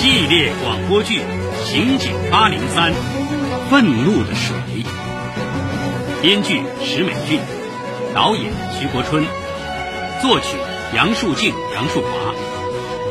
系列广播剧《刑警803》，愤怒的水。编剧石美俊，导演徐国春，作曲杨树静、杨树华。